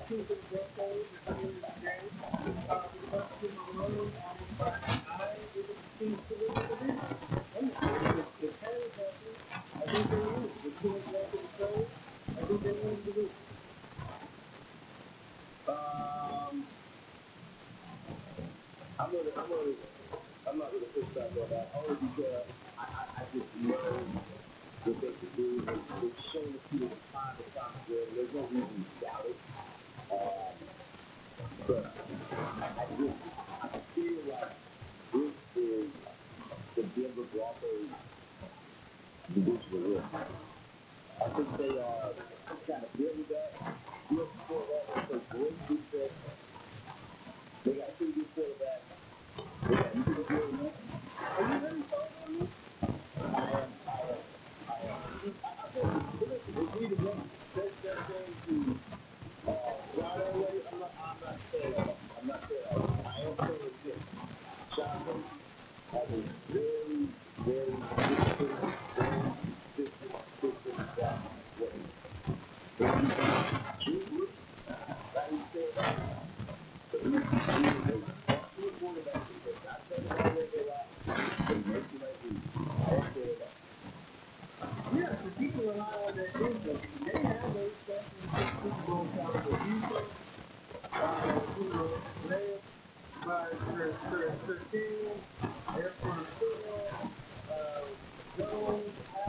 Um, I'm not gonna push back on that only because I just know what they can do. They've shown it to us time again. There's no reason to doubt it. Um, but I feel like this is the Denver Broncos divisional win. I think they are kind of building that. Good quarterback, they play great defense. They got a pretty good quarterback. They got a pretty good. Are you really sold on me? I am. I think it's either one. There's game to